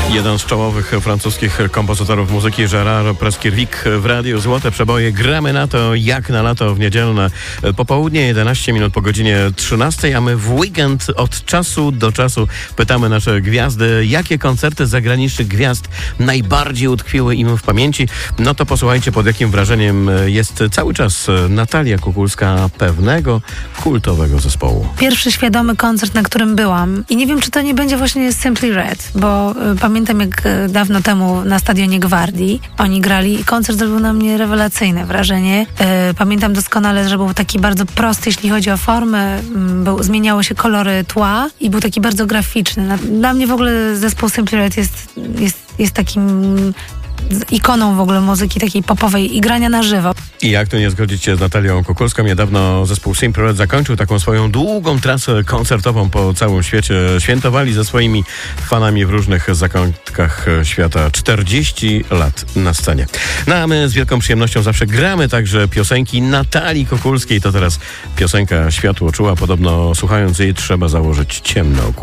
Jeden z czołowych francuskich kompozytorów muzyki, Gérard Presqu'Île w radiu Złote Przeboje. Gramy na to jak na lato w niedzielne popołudnie, 11 minut po godzinie 13, a my w weekend od czasu do czasu pytamy nasze gwiazdy, jakie koncerty zagranicznych gwiazd najbardziej utkwiły im w pamięci. No to posłuchajcie, pod jakim wrażeniem jest cały czas Natalia Kukulska pewnego kultowego zespołu. Pierwszy świadomy koncert, na którym byłam, i nie wiem, czy to nie będzie właśnie Simply Red, bo pamiętam, jak dawno temu na stadionie Gwardii oni grali i koncert zrobił na mnie rewelacyjne wrażenie. Pamiętam doskonale, że był taki bardzo prosty, jeśli chodzi o formę, zmieniały się kolory tła i był taki bardzo graficzny. Dla mnie w ogóle zespół Simply Red jest takim ikoną w ogóle muzyki takiej popowej i grania na żywo. I jak tu nie zgodzić się z Natalią Kukulską, niedawno zespół Simply Red zakończył taką swoją długą trasę koncertową po całym świecie. Świętowali ze swoimi fanami w różnych zakątkach świata 40 lat na scenie. No a my z wielką przyjemnością zawsze gramy także piosenki Natalii Kukulskiej. To teraz piosenka Światło czuła. Podobno słuchając jej trzeba założyć ciemne okulary.